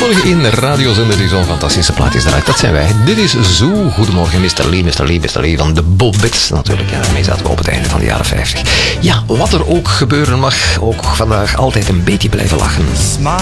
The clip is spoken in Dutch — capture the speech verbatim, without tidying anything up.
enige in radiozender die zo'n fantastische plaatjes draait. Dat zijn wij. Dit is Zo. Goedemorgen, mister Lee, mister Lee, mister Lee van de Bobbits. Natuurlijk, ja, daarmee zaten we op het einde van de jaren vijftig. Ja, wat er ook gebeuren mag, ook vandaag altijd een beetje blijven lachen. Smile